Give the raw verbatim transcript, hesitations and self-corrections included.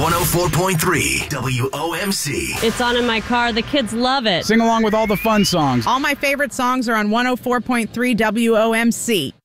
one oh four point three W O M C. It's on in my car. The kids love it. Sing along with all the fun songs. All my favorite songs are on one oh four point three W O M C.